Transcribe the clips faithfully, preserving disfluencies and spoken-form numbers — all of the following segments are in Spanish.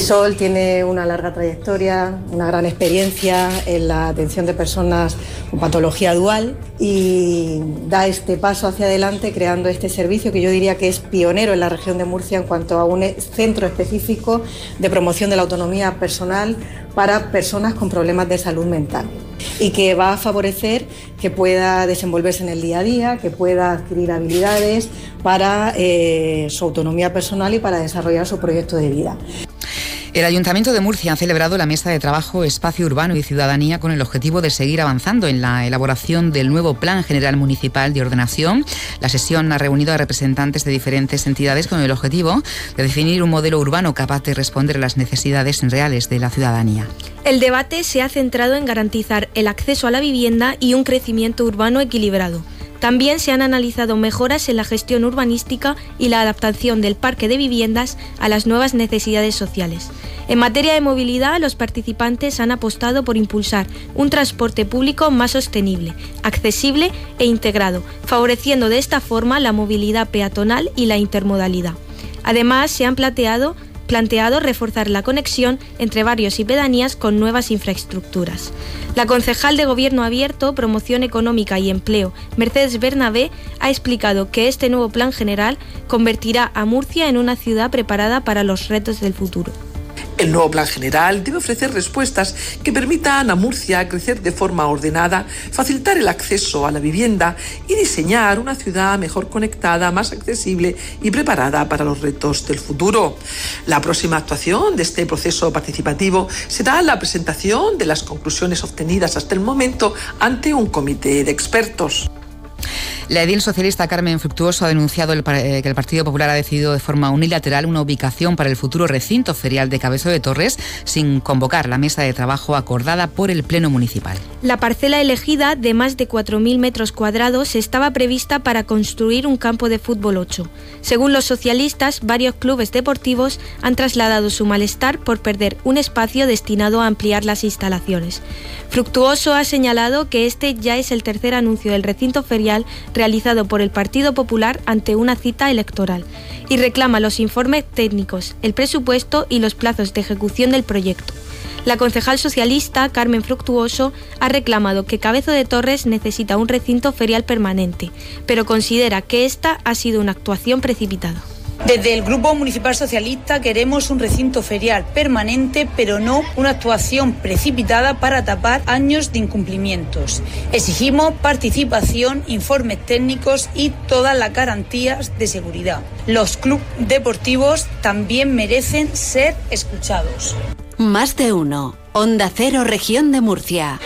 Sol tiene una larga trayectoria, una gran experiencia en la atención de personas con patología dual y da este paso hacia adelante creando este servicio que yo diría que es pionero en la región de Murcia en cuanto a un centro específico de promoción de la autonomía personal para personas con problemas de salud mental y que va a favorecer que pueda desenvolverse en el día a día, que pueda adquirir habilidades para eh, su autonomía personal y para desarrollar su proyecto de vida. El Ayuntamiento de Murcia ha celebrado la mesa de trabajo Espacio Urbano y Ciudadanía con el objetivo de seguir avanzando en la elaboración del nuevo Plan General Municipal de Ordenación. La sesión ha reunido a representantes de diferentes entidades con el objetivo de definir un modelo urbano capaz de responder a las necesidades reales de la ciudadanía. El debate se ha centrado en garantizar el acceso a la vivienda y un crecimiento urbano equilibrado. También se han analizado mejoras en la gestión urbanística y la adaptación del parque de viviendas a las nuevas necesidades sociales. En materia de movilidad, los participantes han apostado por impulsar un transporte público más sostenible, accesible e integrado, favoreciendo de esta forma la movilidad peatonal y la intermodalidad. Además, se han planteado planteado reforzar la conexión entre barrios y pedanías con nuevas infraestructuras. La concejal de Gobierno Abierto, Promoción Económica y Empleo, Mercedes Bernabé, ha explicado que este nuevo plan general convertirá a Murcia en una ciudad preparada para los retos del futuro. El nuevo plan general debe ofrecer respuestas que permitan a Murcia crecer de forma ordenada, facilitar el acceso a la vivienda y diseñar una ciudad mejor conectada, más accesible y preparada para los retos del futuro. La próxima actuación de este proceso participativo será la presentación de las conclusiones obtenidas hasta el momento ante un comité de expertos. La edil socialista Carmen Fructuoso ha denunciado el, eh, que el Partido Popular ha decidido de forma unilateral una ubicación para el futuro recinto ferial de Cabezo de Torres sin convocar la mesa de trabajo acordada por el Pleno Municipal. La parcela elegida, de más de cuatro mil metros cuadrados, estaba prevista para construir un campo de fútbol ocho. Según los socialistas, varios clubes deportivos han trasladado su malestar por perder un espacio destinado a ampliar las instalaciones. Fructuoso ha señalado que este ya es el tercer anuncio del recinto ferial realizado por el Partido Popular ante una cita electoral y reclama los informes técnicos, el presupuesto y los plazos de ejecución del proyecto. La concejal socialista Carmen Fructuoso ha reclamado que Cabezo de Torres necesita un recinto ferial permanente, pero considera que esta ha sido una actuación precipitada. Desde el Grupo Municipal Socialista queremos un recinto ferial permanente, pero no una actuación precipitada para tapar años de incumplimientos. Exigimos participación, informes técnicos y todas las garantías de seguridad. Los clubes deportivos también merecen ser escuchados. Más de uno. Onda Cero, Región de Murcia.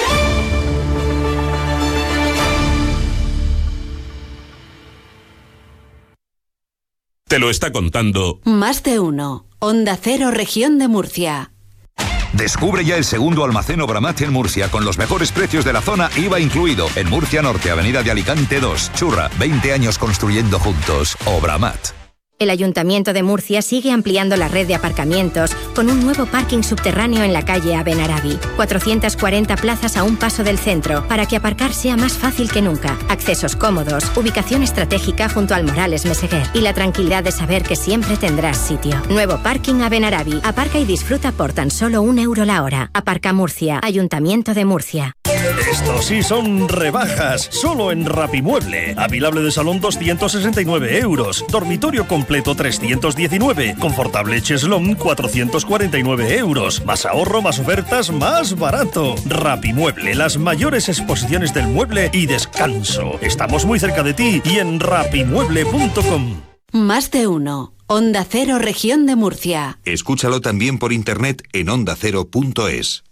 Te lo está contando Más de uno. Onda Cero, Región de Murcia. Descubre ya el segundo almacén Obramat en Murcia con los mejores precios de la zona, I V A incluido. En Murcia Norte, Avenida de Alicante dos. Churra, veinte años construyendo juntos. Obramat. El Ayuntamiento de Murcia sigue ampliando la red de aparcamientos con un nuevo parking subterráneo en la calle Abenarabi. cuatrocientas cuarenta plazas a un paso del centro para que aparcar sea más fácil que nunca. Accesos cómodos, ubicación estratégica junto al Morales Meseguer y la tranquilidad de saber que siempre tendrás sitio. Nuevo parking Abenarabi. Aparca y disfruta por tan solo un euro la hora. Aparca Murcia. Ayuntamiento de Murcia. Estos sí son rebajas, solo en Rapimueble. Avilable de salón doscientos sesenta y nueve euros, dormitorio completo trescientos diecinueve, confortable cheslón cuatrocientos cuarenta y nueve euros. Más ahorro, más ofertas, más barato. Rapimueble, las mayores exposiciones del mueble y descanso. Estamos muy cerca de ti y en rapimueble punto com. Más de uno. Onda Cero, Región de Murcia. Escúchalo también por internet en onda cero punto es.